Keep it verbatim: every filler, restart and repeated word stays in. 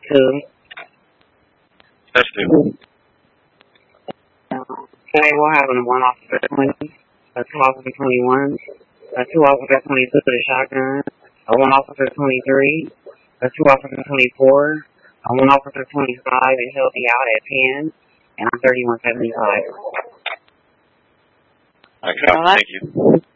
Two. That's two. Today we'll have a one officer twenty, a two officer twenty-one, a two officer twenty-two with a shotgun, a one officer twenty-three, a two officer twenty-four, a one officer twenty-five, and he'll be out at ten, and I'm thirty-one seventy-five. Okay, thank you.